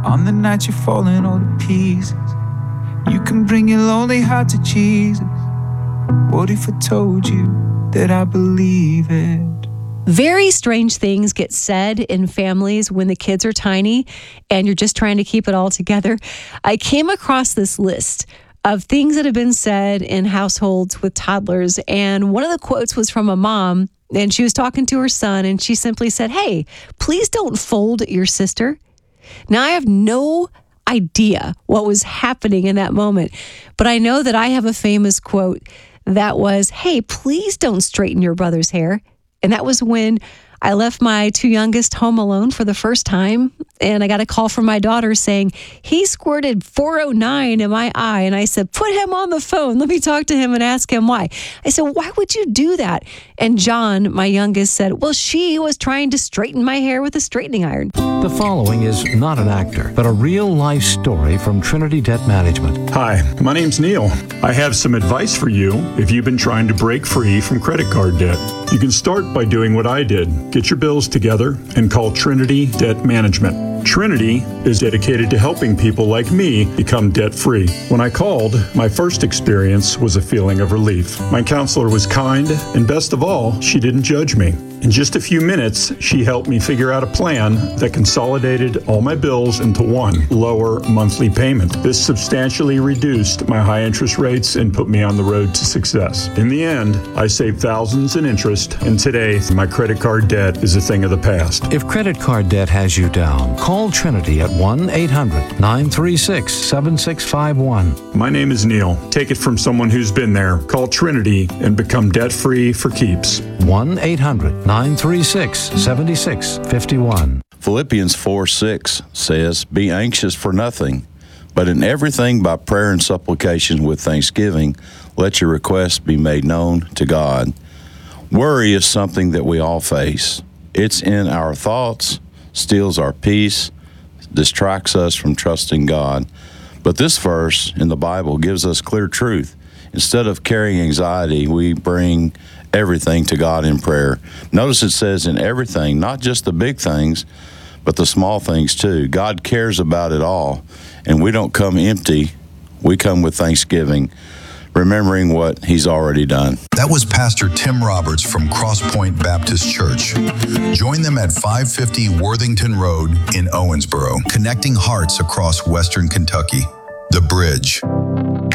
On the night you're falling all to pieces, you can bring your lonely heart to Jesus. What if I told you that I believe it? Very strange things get said in families when the kids are tiny and you're just trying to keep it all together. I came across this list of things that have been said in households with toddlers, and one of the quotes was from a mom, and she was talking to her son, and she simply said, "Hey, please don't fold your sister." Now, I have no idea what was happening in that moment, but I know that I have a famous quote that was, "Hey, please don't straighten your brother's hair." And that was when I left my two youngest home alone for the first time, and I got a call from my daughter saying, "He squirted 409 in my eye." And I said, "Put him on the phone. Let me talk to him and ask him why." I said, "Why would you do that?" And John, my youngest, said, "Well, she was trying to straighten my hair with a straightening iron." The following is not an actor, but a real-life story from Trinity Debt Management. Hi, my name's Neil. I have some advice for you if you've been trying to break free from credit card debt. You can start by doing what I did. Get your bills together and call Trinity Debt Management. Trinity is dedicated to helping people like me become debt-free. When I called, my first experience was a feeling of relief. My counselor was kind, and best of all, she didn't judge me. In just a few minutes, she helped me figure out a plan that consolidated all my bills into one lower monthly payment. This substantially reduced my high interest rates and put me on the road to success. In the end, I saved thousands in interest, and today, my credit card debt is a thing of the past. If credit card debt has you down, call Trinity at 1-800-936-7651. My name is Neil. Take it from someone who's been there. Call Trinity and become debt-free for keeps. 1-800-936-7651. Philippians 4:6 says, "Be anxious for nothing, but in everything by prayer and supplication with thanksgiving, let your requests be made known to God." Worry is something that we all face. It's in our thoughts, steals our peace, distracts us from trusting God. But this verse in the Bible gives us clear truth. Instead of carrying anxiety, we bring everything to God in prayer. Notice it says in everything, not just the big things, but the small things too. God cares about it all, and we don't come empty. We come with thanksgiving, remembering what He's already done. That was Pastor Tim Roberts from Crosspoint Baptist Church. Join them at 550 Worthington Road in Owensboro, connecting hearts across Western Kentucky. The Bridge.